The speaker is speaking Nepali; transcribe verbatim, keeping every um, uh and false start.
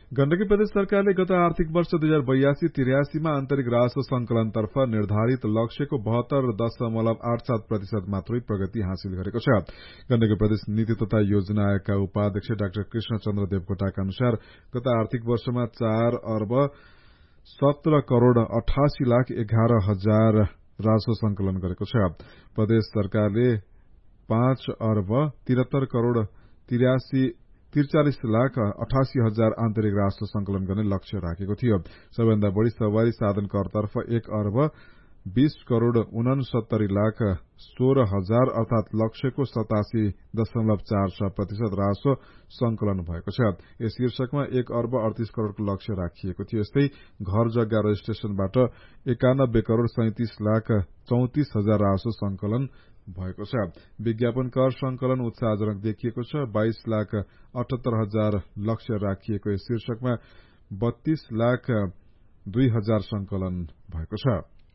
गण्डकी प्रदेश सरकारले गत आर्थिक वर्ष दुई हजार बयासी तिरासीमा आन्तरिक राजस्व संकलनतर्फ निर्धारित लक्ष्यको बहत्तर दशमलव आठ सात प्रतिशत मात्रै प्रगति हासिल गरेको छ। गण्डकी प्रदेश नीति तथा योजना आयोगका उपाध्यक्ष डाक्टर कृष्णचन्द्र देवकोटाका अनुसार गत आर्थिक वर्षमा चार अर्ब सत्र करोड़ अठासी लाख एघार हजार राजस्व संकलन गरेको छ। प्रदेश सरकारले पाँच अर्ब तिहत्तर करोड़ तिरासी त्रिचालिस लाख अठासी हजार आन्तरिक राजस्व संकलन गर्ने लक्ष्य राखेको थियो। सबैभन्दा बढ़ी सवारी साधन करतर्फ एक अर्ब बीस करोड़ उनसत्तरी लाख सोह्र हजार अर्थात लक्ष्यको सतासी दशमलव चार छ प्रतिशत राजस्व संकलन भएको छ। यस शीर्षकमा एक अर्ब अडतीस करोड़को लक्ष्य राखिएको थियो। यस्तै घर जग्गा रजिस्ट्रेशनबाट एकानब्बे करोड़ सैंतिस लाख चौतिस हजार राजस्व संकलन भएको छ। विज्ञापन कर संकलन उत्साहजनक देखिएको छ। बाइस लाख अठहत्तर हजार लक्ष्य राखिएको यस शीर्षकमा बत्तीस लाख दुई हजार संकलन भएको छ।